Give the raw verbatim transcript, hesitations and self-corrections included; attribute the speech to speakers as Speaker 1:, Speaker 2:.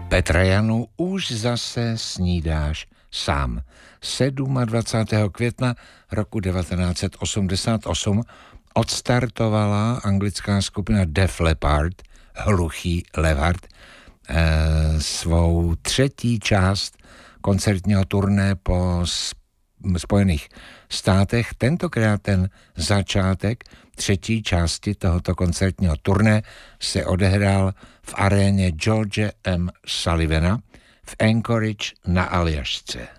Speaker 1: Petra Janu, už zase snídáš sám. dvacátého sedmého května roku devatenáct set osmdesát osm odstartovala anglická skupina Def Leppard, hluchý Levard, eh, svou třetí část koncertního turné po Spojených státech. Tentokrát ten začátek třetí části tohoto koncertního turné se odehrál v aréně George M. Sullivana v Anchorage na Aljašce.